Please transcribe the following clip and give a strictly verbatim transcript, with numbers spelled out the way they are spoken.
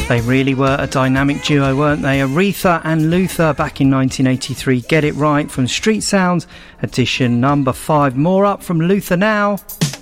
They really were a dynamic duo, weren't they? Aretha and Luther back in nineteen eighty-three. Get It Right from Street Sounds, edition number five. More up from Luther now.